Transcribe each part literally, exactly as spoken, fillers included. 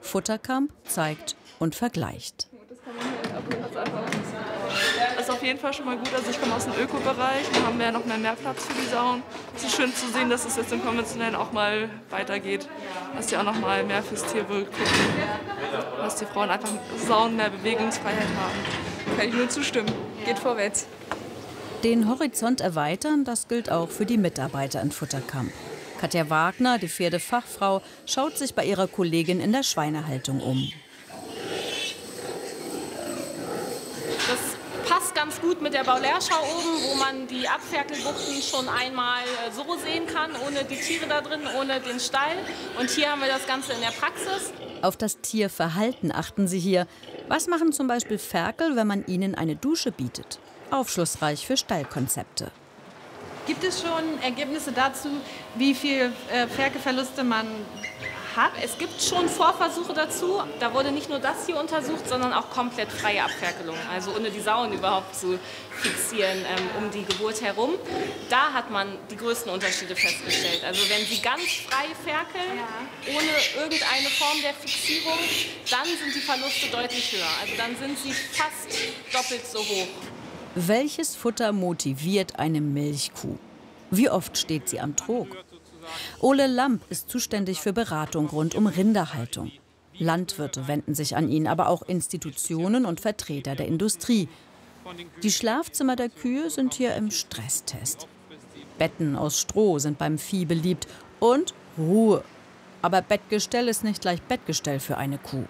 Futterkamp zeigt und vergleicht. Das ist auf jeden Fall schon mal gut. Also ich komme aus dem Ökobereich, da haben wir ja noch mehr, mehr Platz für die Sauen. Es ist schön zu sehen, dass es jetzt im Konventionellen auch mal weitergeht, dass die auch noch mal mehr fürs Tierwohl gucken, dass die Frauen einfach Sauen mehr Bewegungsfreiheit haben. Kann ich nur zustimmen. Geht vorwärts. Den Horizont erweitern, das gilt auch für die Mitarbeiter in Futterkamp. Katja Wagner, die Pferdefachfrau, schaut sich bei ihrer Kollegin in der Schweinehaltung um. Das passt ganz gut mit der Baulärschau oben, wo man die Abferkelbuchten schon einmal so sehen kann, ohne die Tiere da drin, ohne den Stall. Und hier haben wir das Ganze in der Praxis. Auf das Tierverhalten achten sie hier. Was machen zum Beispiel Ferkel, wenn man ihnen eine Dusche bietet? Aufschlussreich für Stallkonzepte. Gibt es schon Ergebnisse dazu, wie viel äh, Ferkelverluste man hat? Es gibt schon Vorversuche dazu. Da wurde nicht nur das hier untersucht, sondern auch komplett freie Abferkelung. Also ohne die Sauen überhaupt zu fixieren ähm, um die Geburt herum. Da hat man die größten Unterschiede festgestellt. Also wenn sie ganz frei ferkeln, ja, ohne irgendeine Form der Fixierung, dann sind die Verluste deutlich höher. Also dann sind sie fast doppelt so hoch. Welches Futter motiviert eine Milchkuh? Wie oft steht sie am Trog? Ole Lamp ist zuständig für Beratung rund um Rinderhaltung. Landwirte wenden sich an ihn, aber auch Institutionen und Vertreter der Industrie. Die Schlafzimmer der Kühe sind hier im Stresstest. Betten aus Stroh sind beim Vieh beliebt und Ruhe. Aber Bettgestell ist nicht gleich Bettgestell für eine Kuh.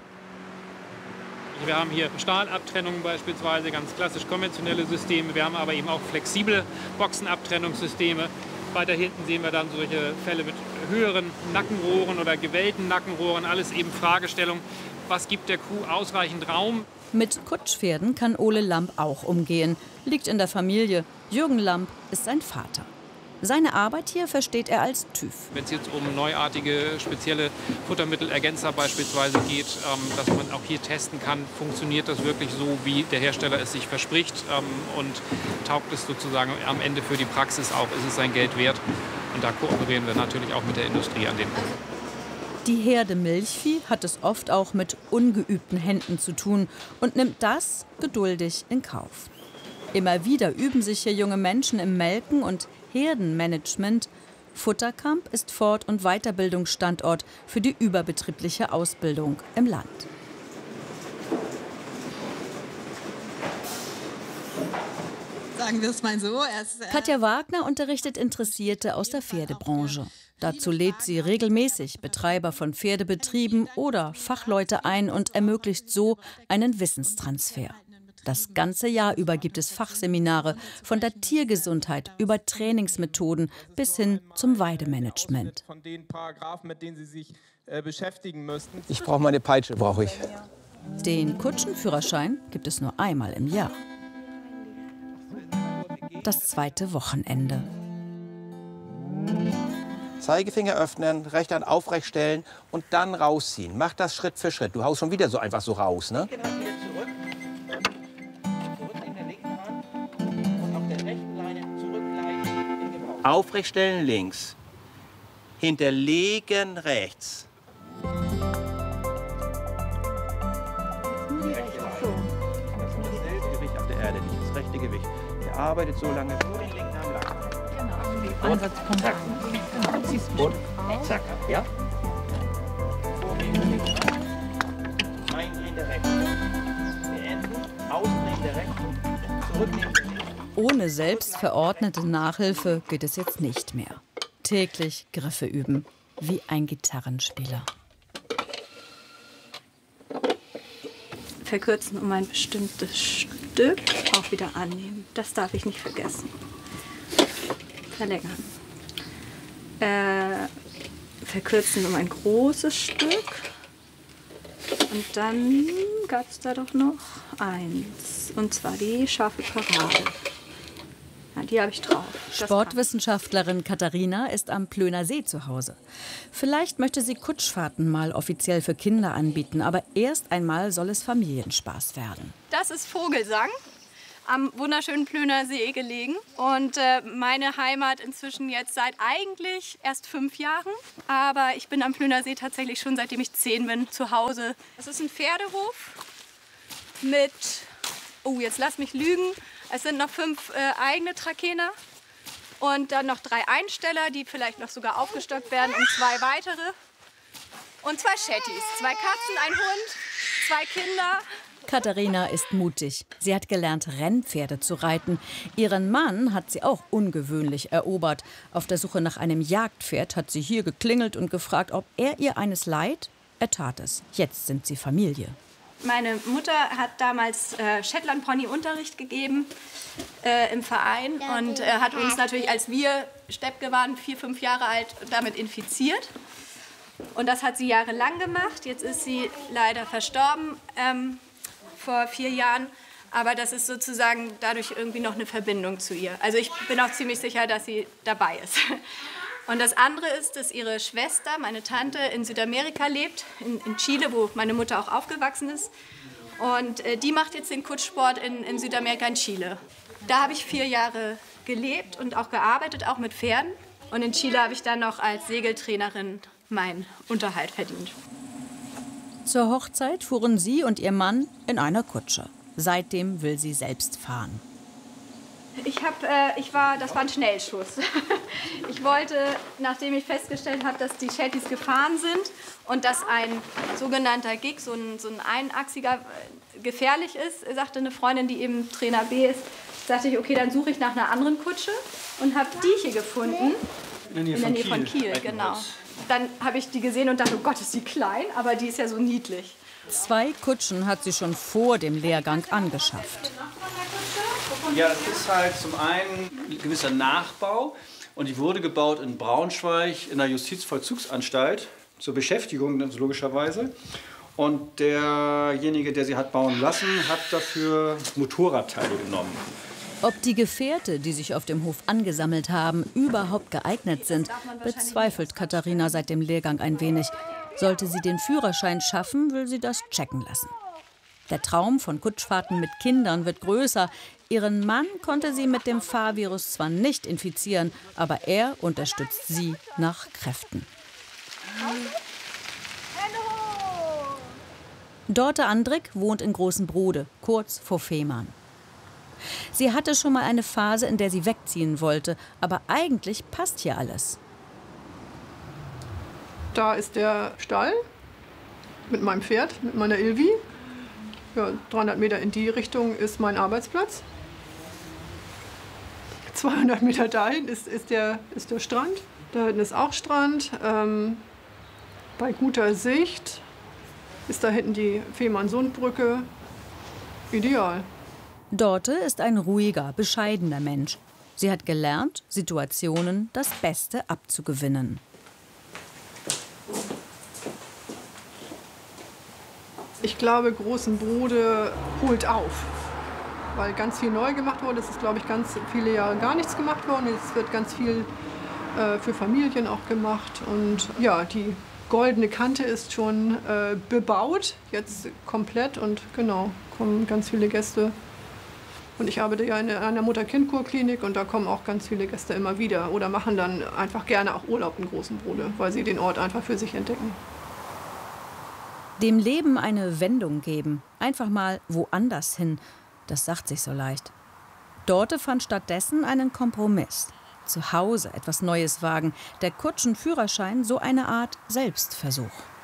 Wir haben hier Stahlabtrennungen beispielsweise, ganz klassisch konventionelle Systeme. Wir haben aber eben auch flexible Boxenabtrennungssysteme. Weiter hinten sehen wir dann solche Fälle mit höheren Nackenrohren oder gewellten Nackenrohren. Alles eben Fragestellung, was gibt der Kuh ausreichend Raum? Mit Kutschpferden kann Ole Lamp auch umgehen. Liegt in der Familie. Jürgen Lamp ist sein Vater. Seine Arbeit hier versteht er als TÜV. Wenn es jetzt um neuartige, spezielle Futtermittelergänzer beispielsweise geht, ähm, dass man auch hier testen kann, funktioniert das wirklich so, wie der Hersteller es sich verspricht ähm, und taugt es sozusagen am Ende für die Praxis auch, ist es sein Geld wert. Und da kooperieren wir natürlich auch mit der Industrie an den Punkten. Die Herde Milchvieh hat es oft auch mit ungeübten Händen zu tun und nimmt das geduldig in Kauf. Immer wieder üben sich hier junge Menschen im Melken und Herdenmanagement. Futterkamp ist Fort- und Weiterbildungsstandort für die überbetriebliche Ausbildung im Land. Sagen wir es mal so. Erst, äh Katja Wagner unterrichtet Interessierte aus der Pferdebranche. Dazu lädt sie regelmäßig Betreiber von Pferdebetrieben oder Fachleute ein und ermöglicht so einen Wissenstransfer. Das ganze Jahr über gibt es Fachseminare von der Tiergesundheit über Trainingsmethoden bis hin zum Weidemanagement. Ich brauche meine Peitsche, brauche ich. Den Kutschenführerschein gibt es nur einmal im Jahr. Das zweite Wochenende. Zeigefinger öffnen, rechte Hand aufrecht stellen und dann rausziehen. Mach das Schritt für Schritt. Du haust schon wieder so einfach so raus, ne? Genau, wieder zurück. Zurück in der linken Hand und auf der rechten Leine zurückgleiten in den Bauch. Aufrecht stellen links. Hinterlegen rechts. Das Gewicht auf der Erde, nicht das rechte Gewicht. Der arbeitet so lange, nur den linken Arm lang. Genau. Und zack. Und zack. Ja? Reindrehen der rechten. Beenden. Ausdrehen der rechten. Zurücknehmen. Ohne selbstverordnete Nachhilfe geht es jetzt nicht mehr. Täglich Griffe üben, wie ein Gitarrenspieler. Verkürzen um ein bestimmtes Stück, auch wieder annehmen. Das darf ich nicht vergessen. Verlängern. Äh, verkürzen um ein großes Stück. Und dann gab es da doch noch eins. Und zwar die scharfe Parade. Ja, die habe ich drauf. Das Sportwissenschaftlerin Katharina ist am Plöner See zu Hause. Vielleicht möchte sie Kutschfahrten mal offiziell für Kinder anbieten, aber erst einmal soll es Familienspaß werden. Das ist Vogelsang. am wunderschönen Plöner See gelegen. Und äh, meine Heimat inzwischen jetzt seit eigentlich erst fünf Jahren. Aber ich bin am Plöner See tatsächlich schon seitdem ich zehn bin zu Hause. Es ist ein Pferdehof mit, oh jetzt lass mich lügen, es sind noch fünf äh, eigene Trakehner. Und dann noch drei Einsteller, die vielleicht noch sogar aufgestockt werden und zwei weitere. Und zwei Shetties, zwei Katzen, ein Hund, zwei Kinder. Katharina ist mutig. Sie hat gelernt, Rennpferde zu reiten. Ihren Mann hat sie auch ungewöhnlich erobert. Auf der Suche nach einem Jagdpferd hat sie hier geklingelt und gefragt, ob er ihr eines leiht. Er tat es. Jetzt sind sie Familie. Meine Mutter hat damals äh, Shetland-Pony-Unterricht gegeben äh, im Verein und äh, hat uns natürlich, als wir Steppke waren, vier, fünf Jahre alt, damit infiziert. Und das hat sie jahrelang gemacht. Jetzt ist sie leider verstorben ähm, vor vier Jahren. Aber das ist sozusagen dadurch irgendwie noch eine Verbindung zu ihr. Also ich bin auch ziemlich sicher, dass sie dabei ist. Und das andere ist, dass ihre Schwester, meine Tante, in Südamerika lebt, in, in Chile, wo meine Mutter auch aufgewachsen ist. Und äh, die macht jetzt den Kutschsport in, in Südamerika, in Chile. Da habe ich vier Jahre gelebt und auch gearbeitet, auch mit Pferden. Und in Chile habe ich dann noch als Segeltrainerin meinen Unterhalt verdient. Zur Hochzeit fuhren sie und ihr Mann in einer Kutsche. Seitdem will sie selbst fahren. Ich habe, äh, ich war, das war ein Schnellschuss. Ich wollte, nachdem ich festgestellt habe, dass die Shetties gefahren sind und dass ein sogenannter Gig, so ein, so ein einachsiger, gefährlich ist, sagte eine Freundin, die eben Trainer B ist, sagte ich, okay, dann suche ich nach einer anderen Kutsche und habe die hier gefunden. In der Nähe, in der Nähe von Kiel, Kiel, genau. Dann habe ich die gesehen und dachte, oh Gott, ist die klein, aber die ist ja so niedlich. Zwei Kutschen hat sie schon vor dem Lehrgang angeschafft. Ja, das ist halt zum einen ein gewisser Nachbau. Und die wurde gebaut in Braunschweig in der Justizvollzugsanstalt zur Beschäftigung, logischerweise. Und derjenige, der sie hat bauen lassen, hat dafür Motorradteile genommen. Ob die Gefährte, die sich auf dem Hof angesammelt haben, überhaupt geeignet sind, bezweifelt Katharina seit dem Lehrgang ein wenig. Sollte sie den Führerschein schaffen, will sie das checken lassen. Der Traum von Kutschfahrten mit Kindern wird größer. Ihren Mann konnte sie mit dem Fahrvirus zwar nicht infizieren, aber er unterstützt sie nach Kräften. Dorte Andrick wohnt in Großenbrode, kurz vor Fehmarn. Sie hatte schon mal eine Phase, in der sie wegziehen wollte, aber eigentlich passt hier alles. Da ist der Stall mit meinem Pferd, mit meiner Ilvi. Ja, dreihundert Meter in die Richtung ist mein Arbeitsplatz. zweihundert Meter dahin ist, ist, der, ist der Strand. Da hinten ist auch Strand. Ähm, bei guter Sicht ist da hinten die Fehmarn-Sund-Brücke. Ideal. Dorte ist ein ruhiger, bescheidener Mensch. Sie hat gelernt, Situationen das Beste abzugewinnen. Ich glaube, Großenbrode holt auf, weil ganz viel neu gemacht wurde. Es ist, glaube ich, ganz viele Jahre gar nichts gemacht worden. Es wird ganz viel äh, für Familien auch gemacht. Und ja, die goldene Kante ist schon äh, bebaut, jetzt komplett. Und genau, kommen ganz viele Gäste. Und ich arbeite ja in einer Mutter-Kind-Kurklinik und da kommen auch ganz viele Gäste immer wieder oder machen dann einfach gerne auch Urlaub in Großenbrode, weil sie den Ort einfach für sich entdecken. Dem Leben eine Wendung geben, einfach mal woanders hin, das sagt sich so leicht. Dorte fand stattdessen einen Kompromiss. Zu Hause etwas Neues wagen, der Kutschenführerschein so eine Art Selbstversuch.